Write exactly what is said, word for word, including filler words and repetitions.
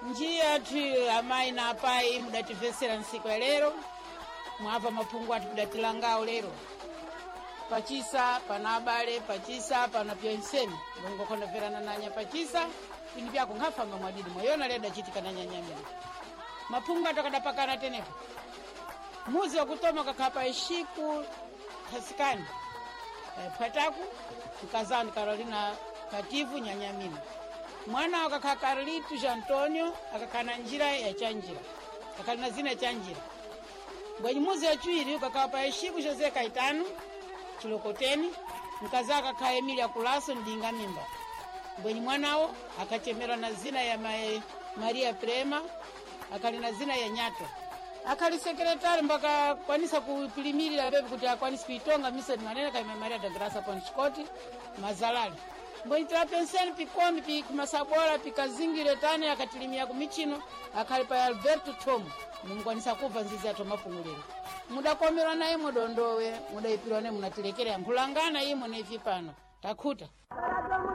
njia tu amai na apai mudativesera nsiku ya lero mwapa mapungu ati mudatilangao lero pachisa pana abale pachisa pana pyonsemi bongo kona verana nanya pachisa ini byako ngafa mwadidi moyona leda chitika na nyanyamira mapungu atakadapakana tenepo muzi wa kutoma kakapa ishiku kasikani e, pataku tukazani Carolina Kativu nyanyamina mwana wakaka Carlitos Antonio akakana njira ya chanjira akalina zina chanjira ngwenye muzi ya chuiri kakapa ishiku Jose Caetano Chilokoteni mkazaka ka Emilia Kulaso ndinga mimba ngwenye mwanao akachemerwa na zina ya mae, Maria Prema akalina zina ya Nyato akali sekretari mpaka kwanisa kupilimili la bebi kuti akwanisa kuitonga mise manene kama Maria da Graça Ponchikoti mazalali mboni tra penseni pikombi pi kumasabola pikazingire tane akatilimia kumichino akalipa Alberto Tom mungwanisa kuva nzizi ato mapungulero muda komerwa naye mudondowe muda ipirwa ne munatilekere mkulangana imo ne vipano takuta